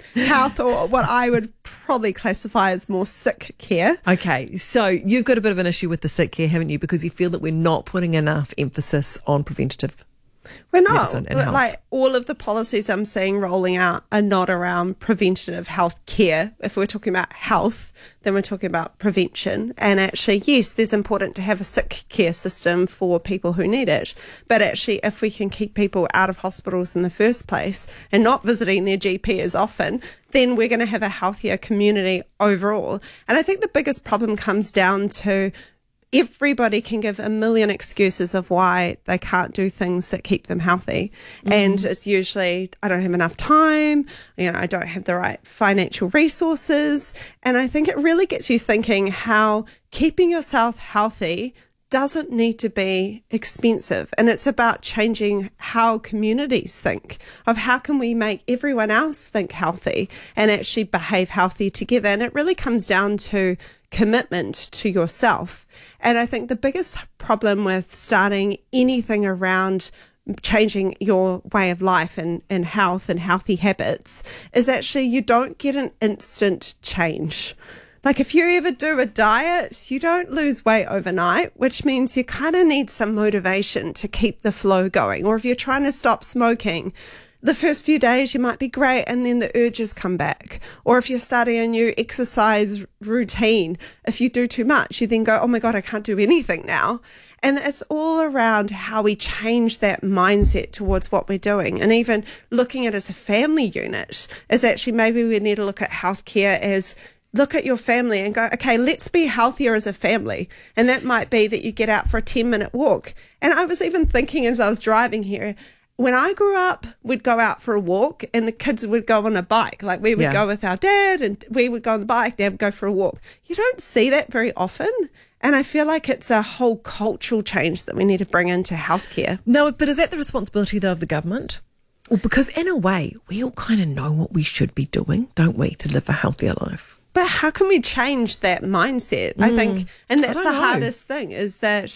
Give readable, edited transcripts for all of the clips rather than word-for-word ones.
health, or what I would probably classify as more sick care. Okay, so you've got a bit of an issue with the sick care, haven't you? Because you feel that we're not putting enough emphasis on preventative. We're not. Health. Like, all of the policies I'm seeing rolling out are not around preventative health care. If we're talking about health, then we're talking about prevention. And actually, yes, there's important to have a sick care system for people who need it. But actually, if we can keep people out of hospitals in the first place and not visiting their GP as often, then we're going to have a healthier community overall. And I think the biggest problem comes down to everybody can give a million excuses of why they can't do things that keep them healthy. And it's usually, I don't have enough time, I don't have the right financial resources. And I think it really gets you thinking how keeping yourself healthy doesn't need to be expensive. And it's about changing how communities think, of how can we make everyone else think healthy and actually behave healthy together. And it really comes down to commitment to yourself. And I think the biggest problem with starting anything around changing your way of life and health and healthy habits is actually you don't get an instant change. Like, if you ever do a diet, you don't lose weight overnight, which means you kind of need some motivation to keep the flow going. Or if you're trying to stop smoking, the first few days you might be great and then the urges come back. Or if you're starting a new exercise routine, if you do too much, you then go, oh my God, I can't do anything now. And it's all around how we change that mindset towards what we're doing. And even looking at it as a family unit is actually maybe we need to look at healthcare as look at your family and go, okay, let's be healthier as a family. And that might be that you get out for a 10-minute walk. And I was even thinking as I was driving here, when I grew up, we'd go out for a walk and the kids would go on a bike. Like, we would go with our dad and we would go on the bike, dad would go for a walk. You don't see that very often. And I feel like it's a whole cultural change that we need to bring into healthcare. No, but is that the responsibility, though, of the government? Well, because in a way, we all kind of know what we should be doing, don't we, to live a healthier life? But how can we change that mindset? I think, and that's the hardest thing, is that,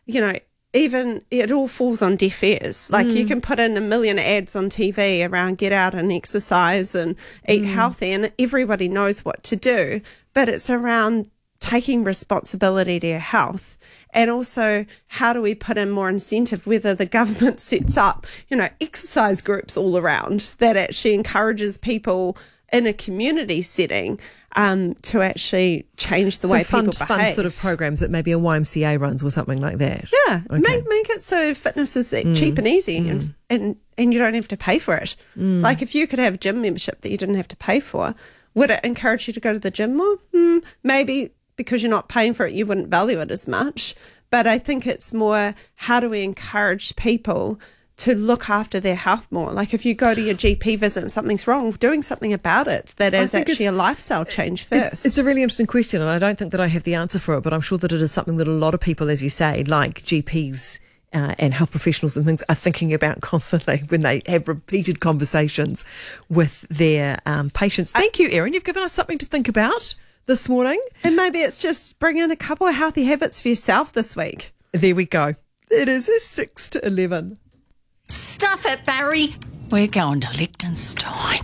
even it all falls on deaf ears. Like, you can put in a million ads on TV around get out and exercise and eat healthy, and everybody knows what to do. But it's around taking responsibility to your health. And also, how do we put in more incentive, whether the government sets up, exercise groups all around that actually encourages people in a community setting to actually change the way people behave. Fund sort of programs that maybe a YMCA runs or something like that. Yeah, okay. Make it so fitness is cheap and easy and you don't have to pay for it. Like, if you could have a gym membership that you didn't have to pay for, would it encourage you to go to the gym more? Maybe because you're not paying for it, you wouldn't value it as much. But I think it's more, how do we encourage people to look after their health more? Like, if you go to your GP visit and something's wrong, doing something about it that is actually a lifestyle change first. It's a really interesting question, and I don't think that I have the answer for it, but I'm sure that it is something that a lot of people, as you say, like GPs and health professionals and things, are thinking about constantly when they have repeated conversations with their patients. Thank you, Erin. You've given us something to think about this morning. And maybe it's just bring in a couple of healthy habits for yourself this week. There we go. It is 6 to 11. Stuff it, Barry. We're going to Liechtenstein.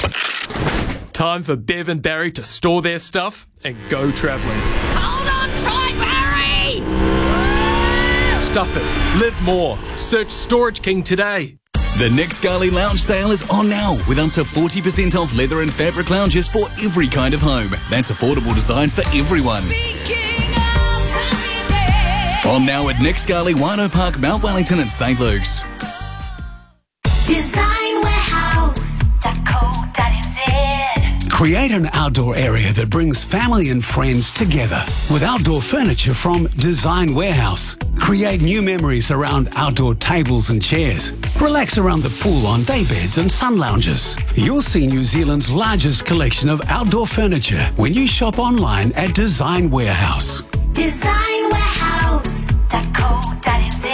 Time for Bev and Barry to store their stuff and go travelling. Hold on tight, Barry! Stuff it. Live more. Search Storage King today. The Nick Scali Lounge sale is on now with up to 40% off leather and fabric lounges for every kind of home. That's affordable design for everyone. On now at Nick Scali, Wino Park, Mount Wellington and St. Luke's. DesignWarehouse.co.nz. Create an outdoor area that brings family and friends together with outdoor furniture from Design Warehouse. Create new memories around outdoor tables and chairs. Relax around the pool on daybeds and sun lounges. You'll see New Zealand's largest collection of outdoor furniture when you shop online at Design Warehouse. DesignWarehouse.co.nz.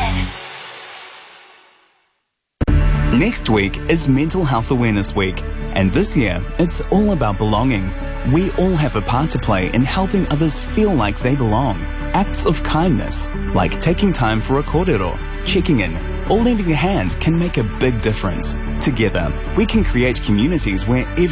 Next week is Mental Health Awareness Week, and this year it's all about belonging. We all have a part to play in helping others feel like they belong. Acts of kindness, like taking time for a kōrero, checking in, or lending a hand can make a big difference. Together, we can create communities where